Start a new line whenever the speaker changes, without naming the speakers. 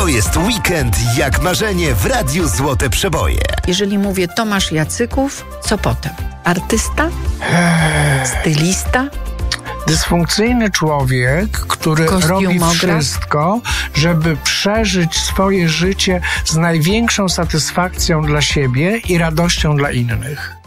To jest weekend jak marzenie w Radiu Złote Przeboje.
Jeżeli mówię Tomasz Jacyków, co potem? Artysta? Stylista?
Dysfunkcyjny człowiek, który robi wszystko, żeby przeżyć swoje życie z największą satysfakcją dla siebie i radością dla innych.